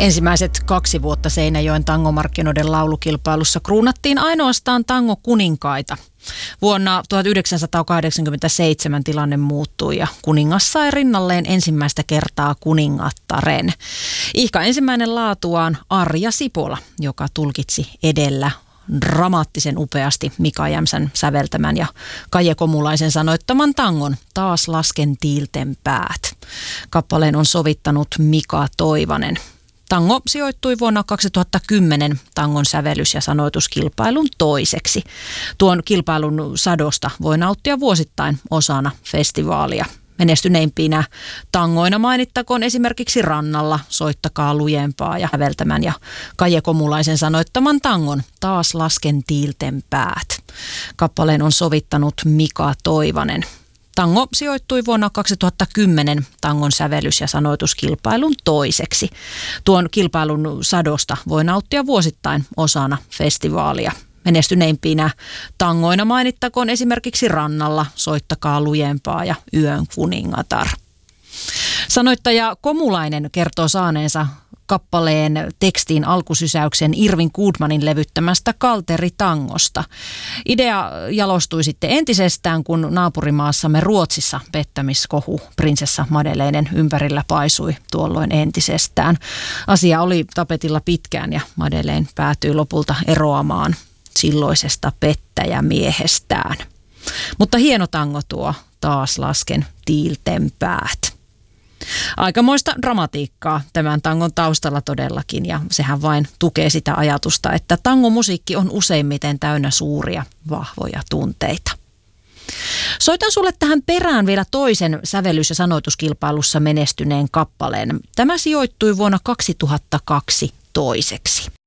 Ensimmäiset 2 vuotta Seinäjoen tangomarkkinoiden laulukilpailussa kruunattiin ainoastaan tangokuninkaita. Vuonna 1987 tilanne muuttui ja kuningas sai rinnalleen ensimmäistä kertaa kuningattaren. Ihka ensimmäinen laatuaan Arja Sipola, joka tulkitsi edellä dramaattisen upeasti Mika Jämsän säveltämän ja Kaje Komulaisen sanoittaman tangon Taas lasken tiilten päät. Kappaleen on sovittanut Mika Toivanen. Tango sijoittui vuonna 2010 tangon sävellys- ja sanoituskilpailun toiseksi. Tuon kilpailun sadosta voi nauttia vuosittain osana festivaalia. Menestyneimpinä tangoina mainittakoon esimerkiksi Rannalla, Soittakaa lujempaa ja säveltämän ja Kaje Komulaisen sanoittaman tangon Taas lasken tiilten päät. Kappaleen on sovittanut Mika Toivanen. Tango sijoittui vuonna 2010 tangon sävellys- ja sanoituskilpailun toiseksi. Tuon kilpailun sadosta voi nauttia vuosittain osana festivaalia. Menestyneimpinä tangoina mainittakoon esimerkiksi Rannalla, Soittakaa lujempaa ja Yön kuningatar. Sanoittaja Komulainen kertoo saaneensa kappaleen tekstiin alkusysäyksen Irvin Goodmanin levyttämästä Kalteritangosta. Idea jalostui sitten entisestään, kun naapurimaassamme Ruotsissa pettämiskohu prinsessa Madeleinen ympärillä paisui tuolloin entisestään. Asia oli tapetilla pitkään ja Madeleine päätyi lopulta eroamaan silloisesta pettäjämiehestään. Mutta hieno tango tuo Taas lasken tiilten päät. Aikamoista dramatiikkaa tämän tangon taustalla todellakin, ja sehän vain tukee sitä ajatusta, että tangomusiikki on useimmiten täynnä suuria, vahvoja tunteita. Soitan sulle tähän perään vielä toisen sävellys- ja sanoituskilpailussa menestyneen kappaleen. Tämä sijoittui vuonna 2002 toiseksi.